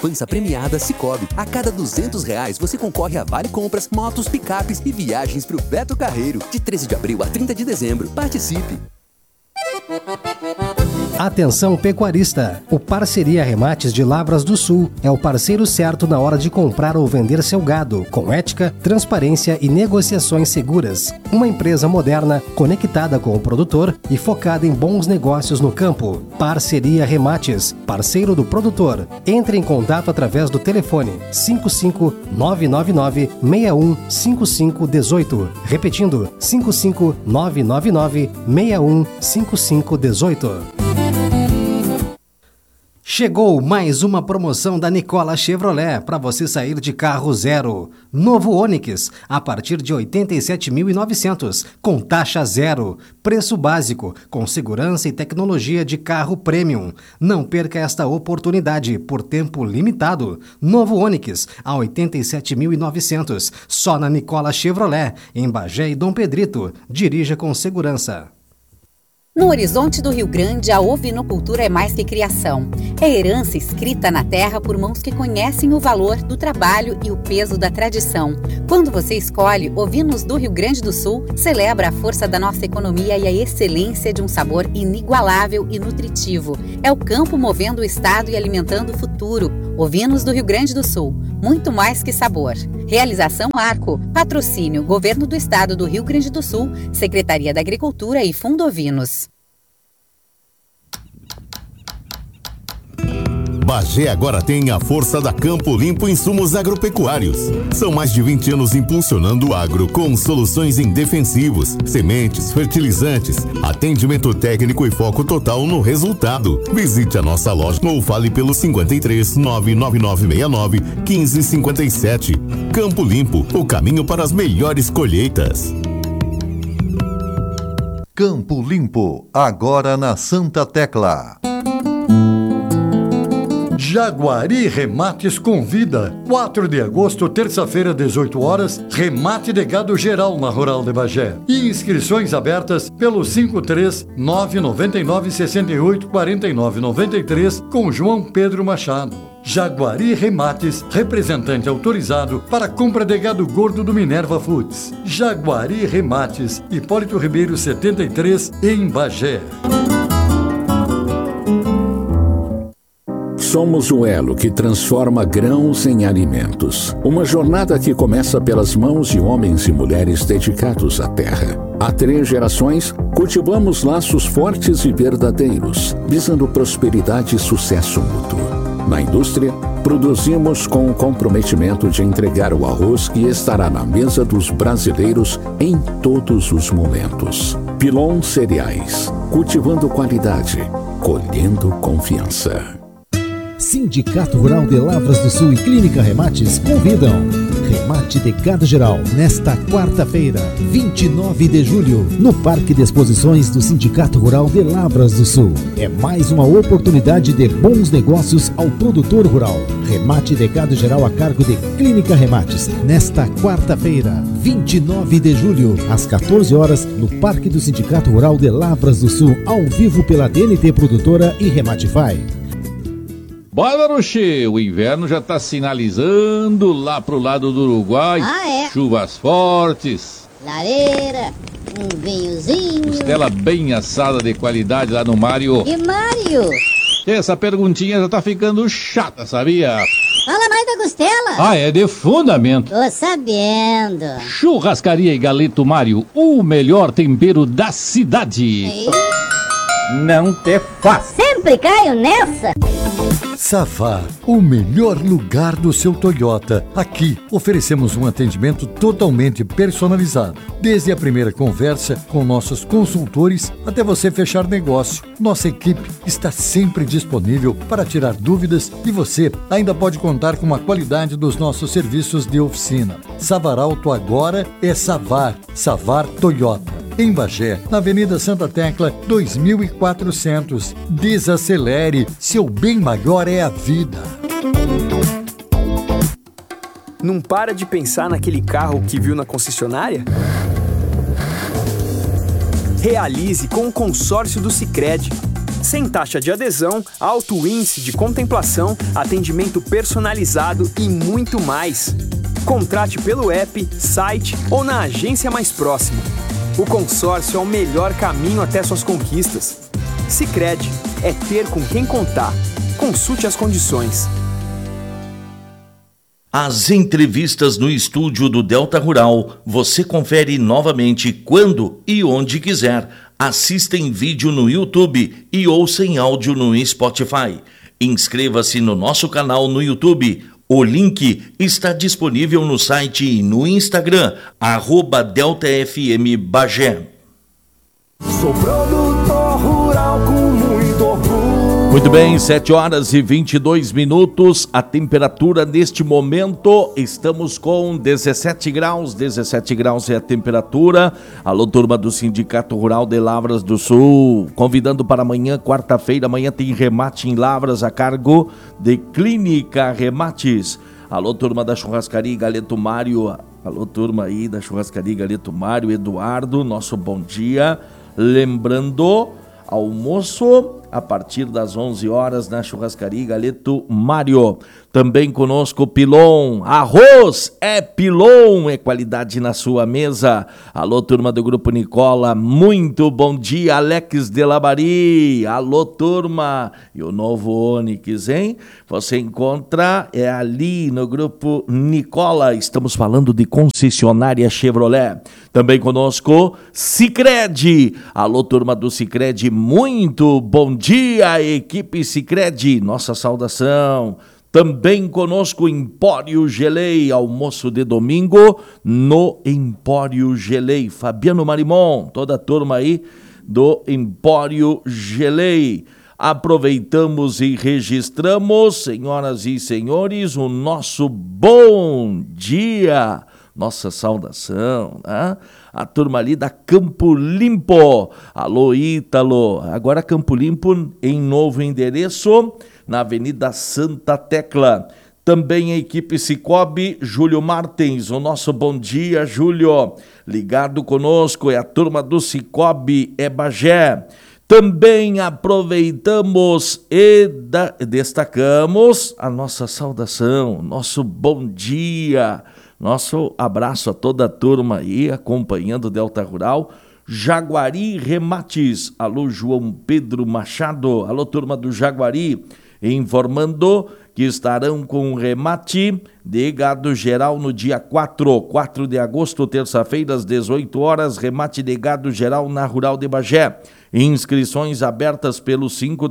Poupança premiada Sicoob. A cada R$200 você concorre a vale compras, motos, picapes e viagens pro Beto Carreiro. De 13 de abril a 30 de dezembro. Participe! Atenção pecuarista! O Parceria Remates de Lavras do Sul é o parceiro certo na hora de comprar ou vender seu gado, com ética, transparência e negociações seguras. Uma empresa moderna, conectada com o produtor e focada em bons negócios no campo. Parceria Remates, parceiro do produtor. Entre em contato através do telefone 55999-615518. Repetindo, 55999-615518. Chegou mais uma promoção da Nicola Chevrolet para você sair de carro zero. Novo Onix, a partir de 87.900, com taxa zero. Preço básico, com segurança e tecnologia de carro premium. Não perca esta oportunidade por tempo limitado. Novo Onix, a 87.900, só na Nicola Chevrolet, em Bagé e Dom Pedrito. Dirija com segurança. No horizonte do Rio Grande, a ovinocultura é mais que criação. É herança escrita na terra por mãos que conhecem o valor do trabalho e o peso da tradição. Quando você escolhe Ovinos do Rio Grande do Sul, celebra a força da nossa economia e a excelência de um sabor inigualável e nutritivo. É o campo movendo o estado e alimentando o futuro. Ovinos do Rio Grande do Sul, muito mais que sabor. Realização Arco, patrocínio Governo do Estado do Rio Grande do Sul, Secretaria da Agricultura e Fundo Ovinos. Bagé agora tem a força da Campo Limpo Insumos Agropecuários. São mais de 20 anos impulsionando o agro com soluções em defensivos, sementes, fertilizantes, atendimento técnico e foco total no resultado. Visite a nossa loja ou fale pelo 53 99969 1557. Campo Limpo, o caminho para as melhores colheitas. Campo Limpo, agora na Santa Tecla. Jaguari Remates convida. 4 de agosto, terça-feira, 18 horas, remate de gado geral na Rural de Bagé. E inscrições abertas pelo 53999684993 com João Pedro Machado. Jaguari Remates, representante autorizado para compra de gado gordo do Minerva Foods. Jaguari Remates, Hipólito Ribeiro 73, em Bagé. Somos o elo que transforma grãos em alimentos. Uma jornada que começa pelas mãos de homens e mulheres dedicados à terra. Há 3 gerações, cultivamos laços fortes e verdadeiros, visando prosperidade e sucesso mútuo. Na indústria, produzimos com o comprometimento de entregar o arroz que estará na mesa dos brasileiros em todos os momentos. Pilon Cereais, cultivando qualidade, colhendo confiança. Sindicato Rural de Lavras do Sul e Clínica Remates convidam. Remate de gado geral, nesta quarta-feira, 29 de julho, no Parque de Exposições do Sindicato Rural de Lavras do Sul. É mais uma oportunidade de bons negócios ao produtor rural. Remate de gado geral a cargo de Clínica Remates, nesta quarta-feira, 29 de julho, às 14 horas, no Parque do Sindicato Rural de Lavras do Sul, ao vivo pela DNT Produtora e Rematify. Bora, Roche! O inverno já está sinalizando lá pro lado do Uruguai. Ah, é? Chuvas fortes. Lareira, um vinhozinho. Costela bem assada de qualidade lá no Mário. E Mário? Essa perguntinha já tá ficando chata, sabia? Fala mais da costela. Ah, é de fundamento. Tô sabendo. Churrascaria e Galeto Mário, o melhor tempero da cidade. Não te faz. Sempre caio nessa. Savar, o melhor lugar do seu Toyota. Aqui oferecemos um atendimento totalmente personalizado. Desde a primeira conversa com nossos consultores até você fechar negócio. Nossa equipe está sempre disponível para tirar dúvidas e você ainda pode contar com a qualidade dos nossos serviços de oficina. Savar Auto agora é Savar. Savar Toyota. Em Bagé, na Avenida Santa Tecla, 2400. Desacelere, seu bem maior é a vida. Não para de pensar naquele carro que viu na concessionária? Realize com o consórcio do Sicredi. Sem taxa de adesão, alto índice de contemplação, atendimento personalizado e muito mais. Contrate pelo app, site ou na agência mais próxima. O consórcio é o melhor caminho até suas conquistas. Sicredi, é ter com quem contar. Consulte as condições. As entrevistas no estúdio do Delta Rural você confere novamente quando e onde quiser. Assista em vídeo no YouTube e ouça em áudio no Spotify. Inscreva-se no nosso canal no YouTube. O link está disponível no site e no Instagram, @DeltaFMBagé. Sou produtor rural com muito orgulho. Muito bem, 7 horas e 22 minutos. A temperatura neste momento, estamos com 17 graus. 17 graus é a temperatura. Alô, turma do Sindicato Rural de Lavras do Sul. Convidando para amanhã, quarta-feira. Amanhã tem remate em Lavras a cargo de Clínica Remates. Alô, turma da Churrascaria Galeto Mário. Alô, turma aí da Churrascaria Galeto Mário. Eduardo, nosso bom dia. Lembrando, almoço a partir das 11 horas na Churrascaria Galeto Mário. Também conosco Pilon. Arroz é Pilon, é qualidade na sua mesa. Alô, turma do Grupo Nicola, muito bom dia. Alex de Labari. Alô, turma. E o novo Onix, hein? Você encontra ali no Grupo Nicola. Estamos falando de concessionária Chevrolet. Também conosco Sicredi. Alô, turma do Sicredi, muito bom dia, equipe Sicredi. Nossa saudação. Também conosco Empório Gelei, almoço de domingo no Empório Gelei. Fabiano Marimon, toda a turma aí do Empório Gelei. Aproveitamos e registramos, senhoras e senhores, o nosso bom dia, nossa saudação, né? A turma ali da Campo Limpo. Alô, Ítalo. Agora Campo Limpo em novo endereço, na Avenida Santa Tecla. Também a equipe Cicobi, Júlio Martins, o nosso bom dia, Júlio. Ligado conosco, é a turma do Cicobi, é Bagé. Também aproveitamos e destacamos a nossa saudação, nosso bom dia, nosso abraço a toda a turma aí, acompanhando o Delta Rural. Jaguari Remates, alô João Pedro Machado, alô turma do Jaguari, informando que estarão com remate de gado geral no dia 4 de agosto, terça-feira, às 18 horas, remate de gado geral na Rural de Bagé. Inscrições abertas pelo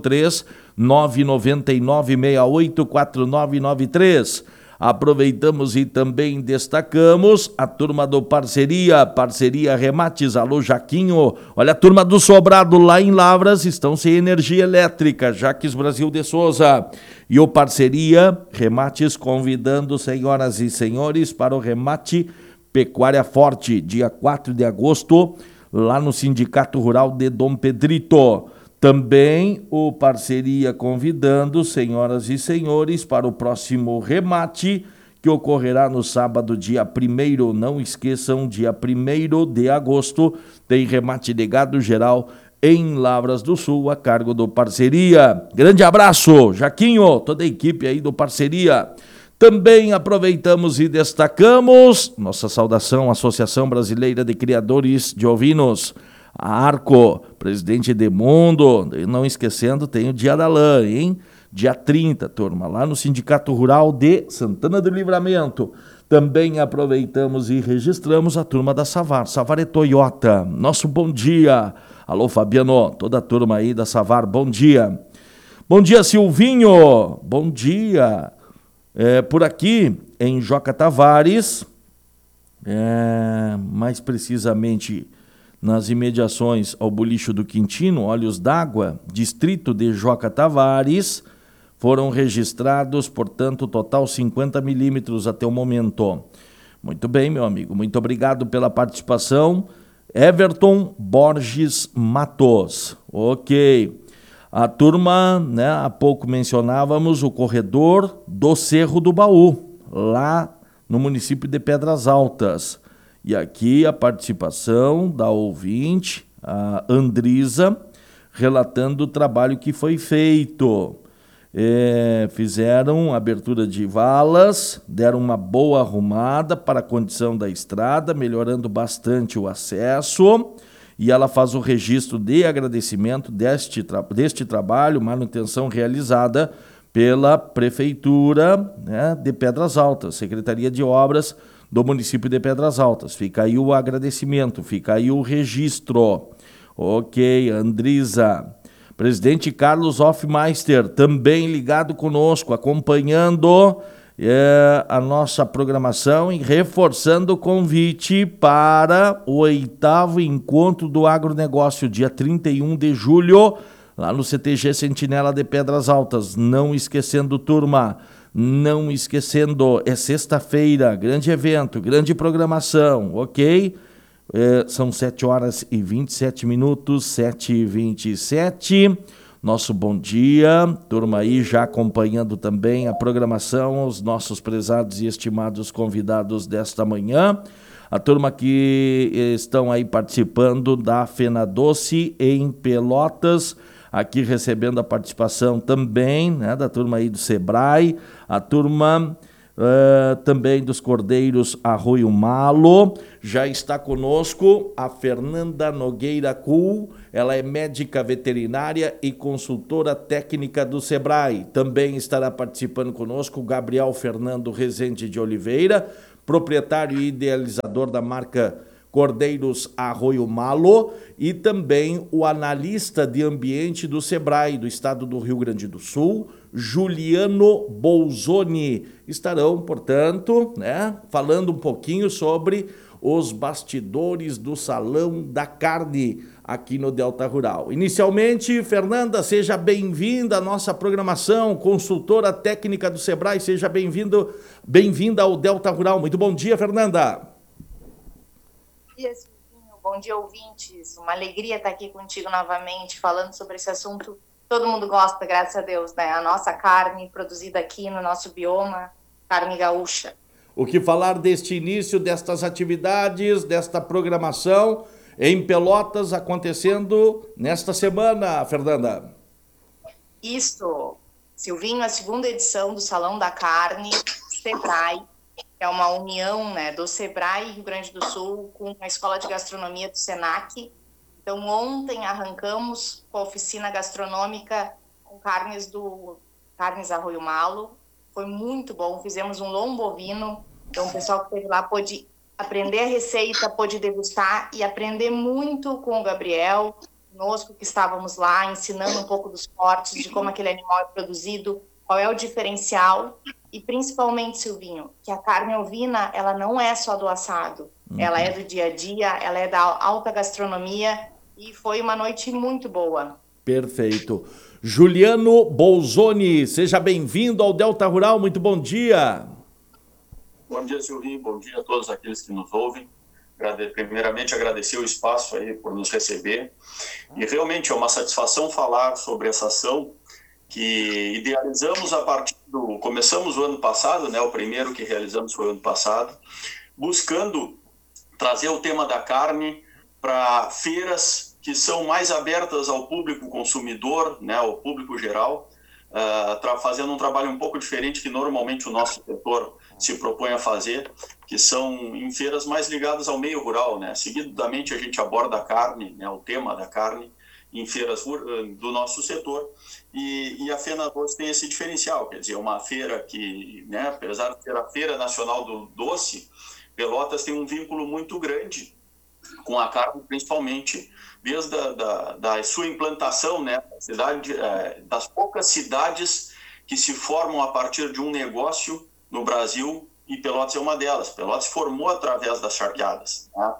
53999684993. Aproveitamos e também destacamos a turma do Parceria Remates, alô Jaquinho. Olha, a turma do Sobrado lá em Lavras estão sem energia elétrica, Jaques Brasil de Souza. E o Parceria Remates convidando senhoras e senhores para o remate Pecuária Forte, dia 4 de agosto, lá no Sindicato Rural de Dom Pedrito. Também o Parceria convidando senhoras e senhores para o próximo remate que ocorrerá no sábado, dia 1º. Não esqueçam, dia 1º de agosto tem remate de gado geral em Lavras do Sul, a cargo do Parceria. Grande abraço, Jaquinho, toda a equipe aí do Parceria. Também aproveitamos e destacamos nossa saudação à Associação Brasileira de Criadores de Ovinos, a Arco, presidente Edmundo. Não esquecendo, tem o Dia da Lã, hein? Dia 30, turma, lá no Sindicato Rural de Santana do Livramento. Também aproveitamos e registramos a turma da Savar. Savar é Toyota. Nosso bom dia. Alô, Fabiano, toda a turma aí da Savar, bom dia. Bom dia, Silvinho. Bom dia. Por aqui, em Joca Tavares, mais precisamente nas imediações ao Bolicho do Quintino, Olhos d'Água, distrito de Joca Tavares, foram registrados, portanto, total 50 milímetros até o momento. Muito bem, meu amigo, muito obrigado pela participação. Everton Borges Matos, ok. A turma, né, há pouco mencionávamos o corredor do Cerro do Baú, lá no município de Pedras Altas. E aqui a participação da ouvinte, a Andrisa, relatando o trabalho que foi feito. Fizeram abertura de valas, deram uma boa arrumada para a condição da estrada, melhorando bastante o acesso, e ela faz o registro de agradecimento deste trabalho, manutenção realizada pela Prefeitura, né, de Pedras Altas, Secretaria de Obras do município de Pedras Altas. Fica aí o agradecimento, fica aí o registro. Ok, Andrisa. Presidente Carlos Hofmeister, também ligado conosco, acompanhando a nossa programação e reforçando o convite para o 8º Encontro do Agronegócio, dia 31 de julho, lá no CTG Sentinela de Pedras Altas. Não esquecendo, turma, não esquecendo, é sexta-feira, grande evento, grande programação, ok? São 7h27, 7h27. Nosso bom dia, turma aí já acompanhando também a programação, os nossos prezados e estimados convidados desta manhã. A turma que estão aí participando da Fena Doce em Pelotas, aqui recebendo a participação também, né, da turma aí do Sebrae, a turma também dos Cordeiros Arroio Malo. Já está conosco a Fernanda Nogueira Kuhl, ela é médica veterinária e consultora técnica do Sebrae. Também estará participando conosco o Gabriel Fernando Rezende de Oliveira, proprietário e idealizador da marca Cordeiros Arroio Malo, e também o analista de ambiente do Sebrae do estado do Rio Grande do Sul, Juliano Bolzoni. Estarão, portanto, né, falando um pouquinho sobre os bastidores do Salão da Carne aqui no Delta Rural. Inicialmente, Fernanda, seja bem-vinda à nossa programação, consultora técnica do Sebrae, seja bem-vinda ao Delta Rural. Muito bom dia, Fernanda. Bom dia, ouvintes. Uma alegria estar aqui contigo novamente, falando sobre esse assunto. Todo mundo gosta, graças a Deus, né? A nossa carne produzida aqui no nosso bioma, carne gaúcha. O que falar deste início, destas atividades, desta programação em Pelotas acontecendo nesta semana, Fernanda? Isso, Silvinho, a segunda edição do Salão da Carne, Sebrae, é uma união, né, do Sebrae Rio Grande do Sul com a Escola de Gastronomia do Senac. Então, ontem arrancamos com a oficina gastronômica com carnes Arroio Malo. Foi muito bom, fizemos um lombo bovino. Então, o pessoal que esteve lá pôde aprender a receita, pôde degustar e aprender muito com o Gabriel, conosco que estávamos lá, ensinando um pouco dos cortes, de como aquele animal é produzido, qual é o diferencial. E principalmente, Silvinho, que a carne ovina, ela não é só do assado. Ela é do dia a dia, ela é da alta gastronomia e foi uma noite muito boa. Perfeito. Juliano Bolzoni, seja bem-vindo ao Delta Rural, muito bom dia. Bom dia, Silvinho, bom dia a todos aqueles que nos ouvem. Primeiramente, agradecer o espaço aí por nos receber. E realmente é uma satisfação falar sobre essa ação que idealizamos começamos o ano passado, né? O primeiro que realizamos foi o ano passado, buscando trazer o tema da carne para feiras que são mais abertas ao público consumidor, né? Ao público geral, fazendo um trabalho um pouco diferente que normalmente o nosso setor se propõe a fazer, que são em feiras mais ligadas ao meio rural, né? Seguidamente a gente aborda a carne, né? O tema da carne, em feiras do nosso setor, e a Fena Doce tem esse diferencial, quer dizer, uma feira que, né, apesar de ser a Feira Nacional do Doce, Pelotas tem um vínculo muito grande com a carne, principalmente desde da sua implantação, né, das poucas cidades que se formam a partir de um negócio no Brasil, e Pelotas é uma delas. Pelotas formou através das charqueadas, né?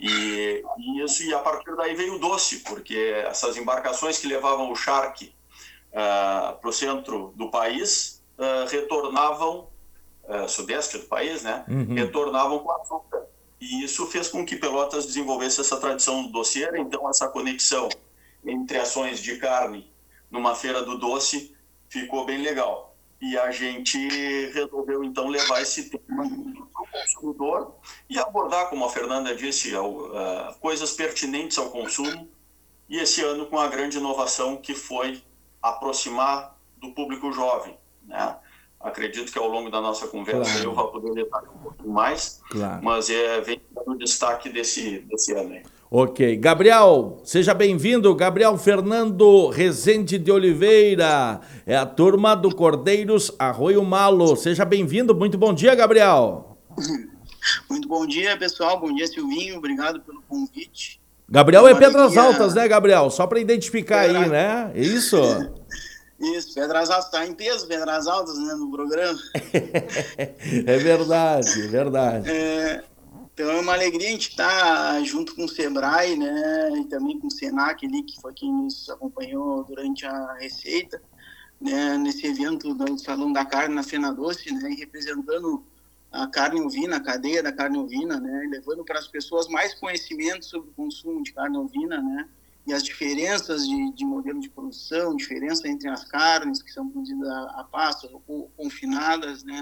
E a partir daí veio o doce, porque essas embarcações que levavam o charque para o centro do país retornavam, sudeste do país, né? Retornavam com açúcar. E isso fez com que Pelotas desenvolvesse essa tradição doceira. Então, essa conexão entre ações de carne numa feira do doce ficou bem legal. E a gente resolveu, então, levar esse tema para o consumidor e abordar, como a Fernanda disse, coisas pertinentes ao consumo, e esse ano com a grande inovação que foi aproximar do público jovem, né? Acredito que ao longo da nossa conversa eu vou poder detalhar um pouquinho mais, mas vem o destaque desse ano aí. Ok. Gabriel, seja bem-vindo. Gabriel Fernando Rezende de Oliveira, é a turma do Cordeiros Arroio Malo. Seja bem-vindo. Muito bom dia, Gabriel. Muito bom dia, pessoal. Bom dia, Silvinho. Obrigado pelo convite. Gabriel é Pedras Altas, né, Gabriel? Só para identificar aí, né? É isso? Isso, Pedras Altas. Está em peso, Pedras Altas, né, no programa. É verdade, é verdade. Então é uma alegria a gente estar junto com o Sebrae, né, e também com o Senac ali, que foi quem nos acompanhou durante a receita, né, nesse evento do Salão da Carne na Fena Doce, né, e representando a carne ovina, a cadeia da carne ovina, né, levando para as pessoas mais conhecimento sobre o consumo de carne ovina, né, e as diferenças de modelo de produção, diferença entre as carnes que são produzidas a pasto ou confinadas, né,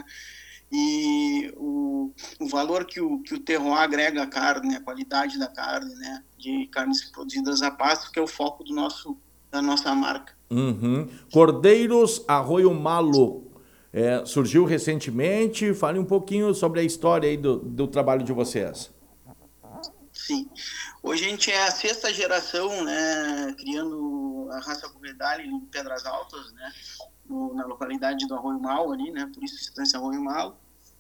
e o valor que o terroir agrega à carne, a qualidade da carne, né, de carnes produzidas a pasto, que é o foco da nossa marca. Uhum. Cordeiros Arroio Malo, surgiu recentemente. Fale um pouquinho sobre a história aí do trabalho de vocês. Sim. Hoje a gente é a 6ª geração, né, criando a raça Corredale em Pedras Altas, né, na localidade do Arroio Malo ali, né, por isso Estância Arroio Malo.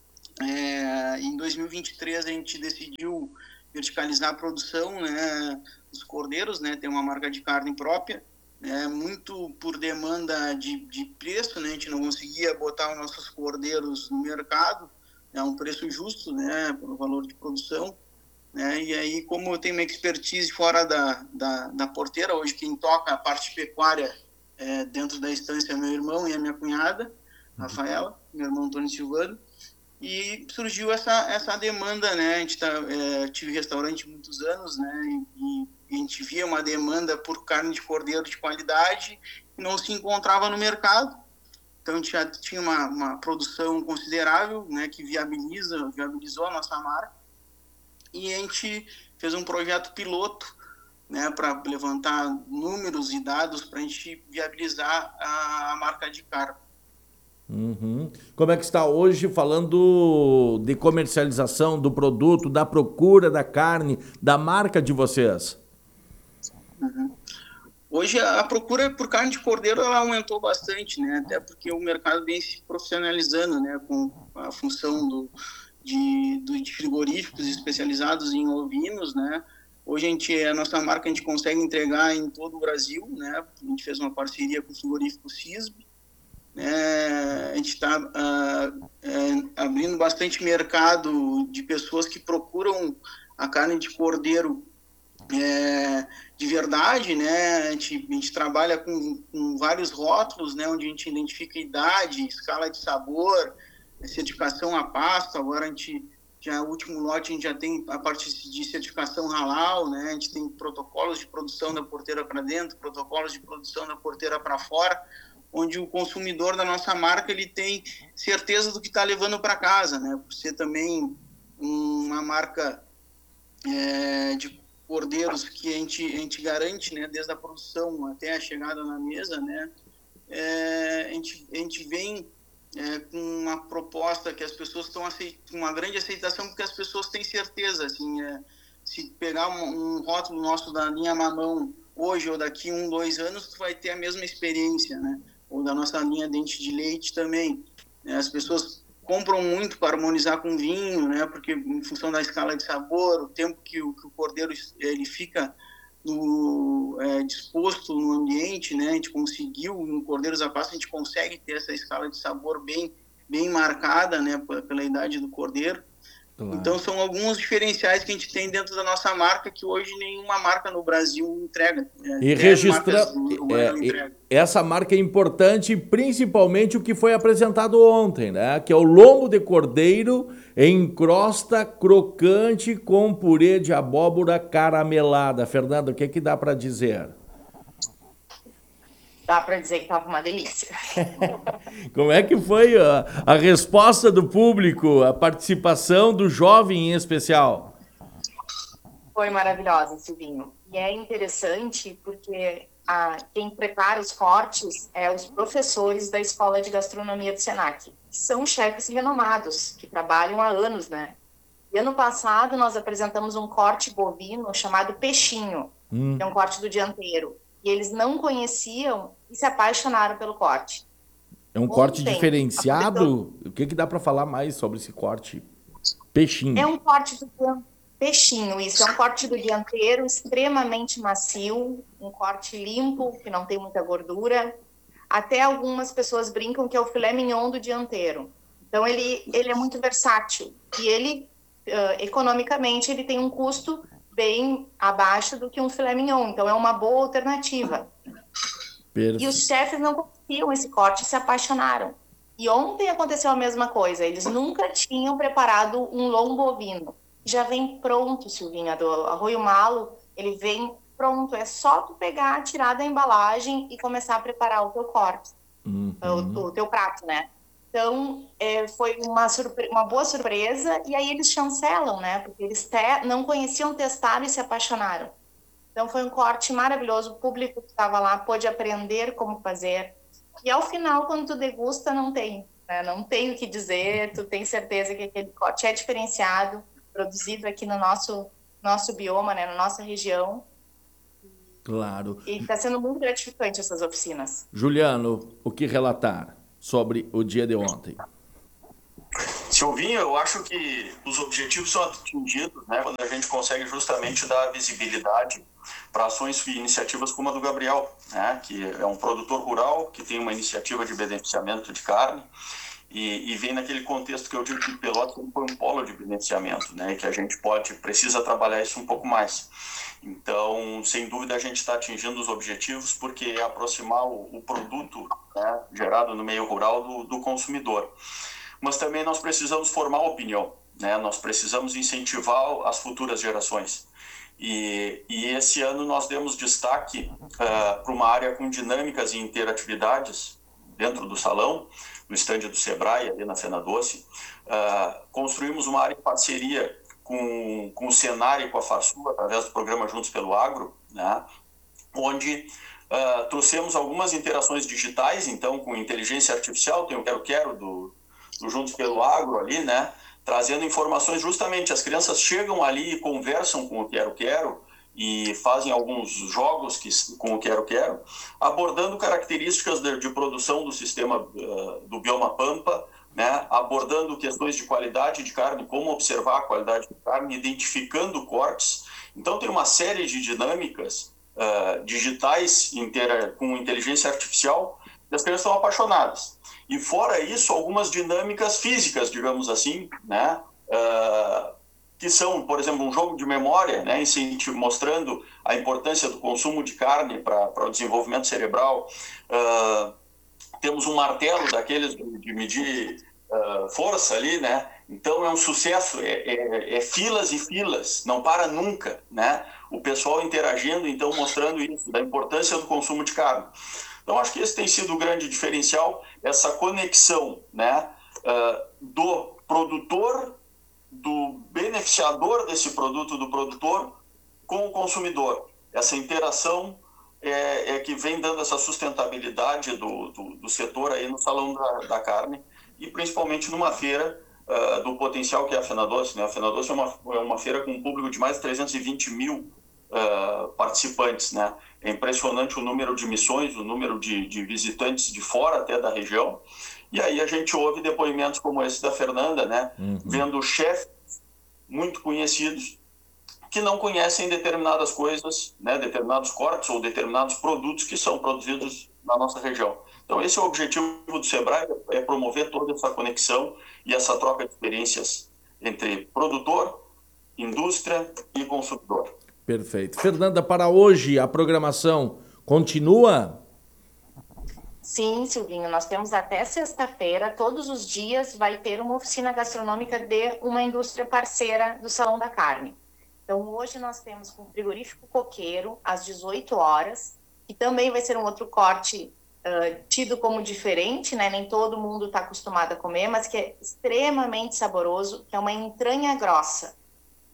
Em 2023 a gente decidiu verticalizar a produção, né, dos cordeiros, né, ter uma marca de carne própria, muito por demanda de preço, né, a gente não conseguia botar os nossos cordeiros no mercado, um preço justo, né, pelo valor de produção, né, e aí como eu tenho uma expertise fora da porteira, hoje quem toca a parte pecuária dentro da estância é meu irmão e a minha cunhada, Rafaela, meu irmão Antônio Silvano, e surgiu essa demanda, né, a gente tive restaurante muitos anos, né, e a gente via uma demanda por carne de cordeiro de qualidade e não se encontrava no mercado, então a gente já tinha uma produção considerável, né, que viabilizou a nossa marca, e a gente fez um projeto piloto, né, para levantar números e dados para a gente viabilizar a marca de carne. Uhum. Como é que está hoje, falando de comercialização do produto, da procura da carne, da marca de vocês? Uhum. Hoje a procura por carne de cordeiro ela aumentou bastante, né, até porque o mercado vem se profissionalizando, né, com a função de frigoríficos especializados em ovinos, né. Hoje a nossa marca a gente consegue entregar em todo o Brasil, né, a gente fez uma parceria com o frigorífico CISB, a gente está abrindo bastante mercado de pessoas que procuram a carne de cordeiro de verdade, né? A gente trabalha com vários rótulos, né? Onde a gente identifica idade, escala de sabor, certificação a pasto. Agora o último lote a gente já tem a parte de certificação halal, né? A gente tem protocolos de produção da porteira para dentro, protocolos de produção da porteira para fora, onde o consumidor da nossa marca ele tem certeza do que está levando para casa, né? Por ser também uma marca de cordeiros que a gente garante, né? Desde a produção até a chegada na mesa, né? A gente vem com uma proposta que as pessoas estão com uma grande aceitação, porque as pessoas têm certeza, assim, se pegar um rótulo nosso da linha mamão hoje ou daqui 1-2 anos, tu vai ter a mesma experiência, né? Ou da nossa linha dente de leite também. As pessoas compram muito para harmonizar com vinho, né? Porque em função da escala de sabor, o tempo que o cordeiro ele fica disposto no ambiente, né? A gente conseguiu, no Cordeiros a Pasto, a gente consegue ter essa escala de sabor bem marcada, né? Pela idade do cordeiro. Claro. Então são alguns diferenciais que a gente tem dentro da nossa marca que hoje nenhuma marca no Brasil entrega. E registrar essa marca é importante, principalmente o que foi apresentado ontem, né? Que é o lombo de cordeiro em crosta crocante com purê de abóbora caramelada. Fernando, o que dá para dizer? Dá para dizer que estava uma delícia. Como é que foi a resposta do público, a participação do jovem em especial? Foi maravilhosa, Silvinho. E é interessante porque quem prepara os cortes é os professores da Escola de Gastronomia do Senac, que são chefes renomados, que trabalham há anos, né? E ano passado nós apresentamos um corte bovino chamado peixinho, que é um corte do dianteiro. E eles não conheciam e se apaixonaram pelo corte. É um corte diferenciado? O que dá para falar mais sobre esse corte peixinho? É um corte do peixinho, isso. É um corte do dianteiro extremamente macio, um corte limpo, que não tem muita gordura. Até algumas pessoas brincam que é o filé mignon do dianteiro. Então, ele é muito versátil. E ele, economicamente, ele tem um custo bem abaixo do que um filé mignon. Então, é uma boa alternativa. E os chefes não conheciam esse corte e se apaixonaram. E ontem aconteceu a mesma coisa. Eles nunca tinham preparado um lombo bovino. Já vem pronto, Silvinha, do Arroio Malo. Ele vem pronto. É só tu pegar, tirar da embalagem e começar a preparar o teu corte. O teu prato, né? Então, foi uma boa surpresa. E aí eles chancelam, né? Porque eles não conheciam, testaram e se apaixonaram. Então, foi um corte maravilhoso. O público que estava lá pôde aprender como fazer. E ao final, quando tu degusta, não tem, né? Não tem o que dizer. Tu tem certeza que aquele corte é diferenciado, produzido aqui no nosso bioma, né? Na nossa região. Claro. E está sendo muito gratificante essas oficinas. Juliano, o que relatar sobre o dia de ontem? Silvinho, eu acho que os objetivos são atingidos, né, quando a gente consegue justamente dar visibilidade para ações e iniciativas como a do Gabriel, né, que é um produtor rural que tem uma iniciativa de beneficiamento de carne e vem naquele contexto que eu digo que Pelotas foi um polo de beneficiamento, né, e que a gente precisa trabalhar isso um pouco mais. Então, sem dúvida, a gente está atingindo os objetivos porque é aproximar o produto, né, gerado no meio rural do consumidor. Mas também nós precisamos formar opinião, né? Nós precisamos incentivar as futuras gerações. E esse ano nós demos destaque para uma área com dinâmicas e interatividades dentro do salão, no estande do Sebrae, ali na Fena Doce. Construímos uma área em parceria com o Senar e com a Farsul, através do programa Juntos pelo Agro, né? Onde trouxemos algumas interações digitais, então com inteligência artificial, tem o Quero-Quero do Juntos pelo Agro ali, né? Trazendo informações, justamente as crianças chegam ali e conversam com o Quero-Quero e fazem alguns jogos com o Quero-Quero, abordando características de produção do sistema do bioma Pampa, né? Abordando questões de qualidade de carne, como observar a qualidade de carne, identificando cortes. Então tem uma série de dinâmicas digitais com inteligência artificial e as crianças estão apaixonadas. E fora isso, algumas dinâmicas físicas, digamos assim, né? Que são, por exemplo, um jogo de memória, né? Mostrando a importância do consumo de carne para o desenvolvimento cerebral. Temos um martelo daqueles de medir força ali, né? Então é um sucesso, é filas e filas, não para nunca, né? O pessoal interagindo, então mostrando isso, da importância do consumo de carne. Então, acho que esse tem sido o grande diferencial, essa conexão, né, do produtor, do beneficiador desse produto, do produtor, com o consumidor. Essa interação é que vem dando essa sustentabilidade do setor aí no Salão da Carne e principalmente numa feira do potencial que é a Fena Doce, né? A Fena Doce é uma feira com um público de mais de 320 mil participantes, né? É impressionante o número de missões, o número de visitantes de fora até da região. E aí a gente ouve depoimentos como esse da Fernanda, né? Vendo chefes muito conhecidos que não conhecem determinadas coisas, né? Determinados cortes ou determinados produtos que são produzidos na nossa região. Então esse é o objetivo do Sebrae, é promover toda essa conexão e essa troca de experiências entre produtor, indústria e consumidor. Perfeito. Fernanda, para hoje a programação continua? Sim, Silvinho, nós temos até sexta-feira, todos os dias vai ter uma oficina gastronômica de uma indústria parceira do Salão da Carne. Então hoje nós temos com o frigorífico Coqueiro às 18 horas, que também vai ser um outro corte tido como diferente, né? Nem todo mundo está acostumado a comer, mas que é extremamente saboroso, que é uma entranha grossa.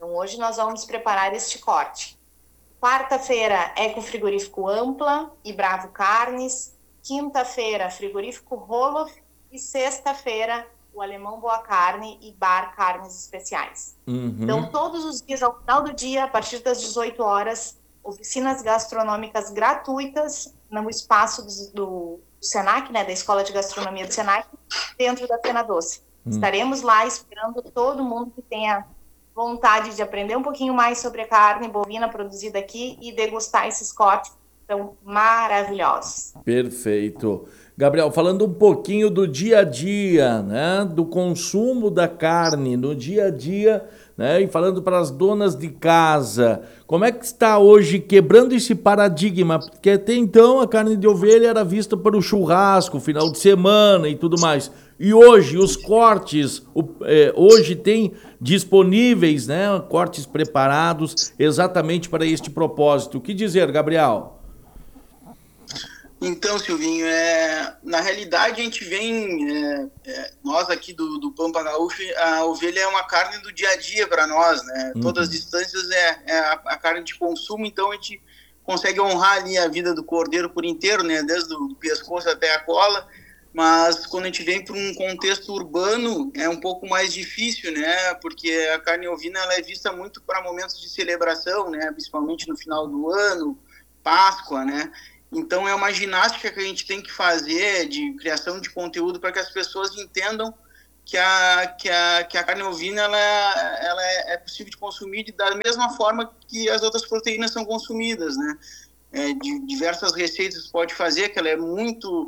Então, hoje nós vamos preparar este corte. Quarta-feira é com frigorífico Ampla e Bravo Carnes. Quinta-feira, frigorífico Roloff. E sexta-feira, o Alemão Boa Carne e Bar Carnes Especiais. Então, todos os dias, ao final do dia, a partir das 18 horas, oficinas gastronômicas gratuitas no espaço do Senac, né, da Escola de Gastronomia do Senac, dentro da Pena Doce. Estaremos lá esperando todo mundo que tenha vontade de aprender um pouquinho mais sobre a carne bovina produzida aqui e degustar esses cortes que são maravilhosos. Perfeito. Gabriel, falando um pouquinho do dia a dia, né, do consumo da carne no dia a dia, né, e falando para as donas de casa, como é que está hoje quebrando esse paradigma? Porque até então a carne de ovelha era vista para o churrasco, final de semana e tudo mais. E hoje os cortes, hoje tem disponíveis, né, cortes preparados exatamente para este propósito. O que dizer, Gabriel? Então, Silvinho, na realidade a gente vem, nós aqui do Pampa Gaúcho, a ovelha é uma carne do dia a dia para nós, né? Todas as distâncias é a carne de consumo, então a gente consegue honrar ali a vida do cordeiro por inteiro, né? Desde o pescoço até a cola, mas quando a gente vem para um contexto urbano é um pouco mais difícil, né? Porque a carne ovina ela é vista muito para momentos de celebração, né? Principalmente no final do ano, Páscoa, né? Então é uma ginástica que a gente tem que fazer de criação de conteúdo para que as pessoas entendam que a carne ovina ela é possível de consumir da mesma forma que as outras proteínas são consumidas, né? De diversas receitas pode fazer, que ela é muito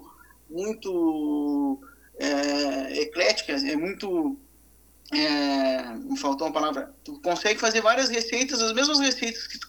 eclética, me faltou uma palavra. Tu consegue fazer várias receitas, as mesmas receitas que tu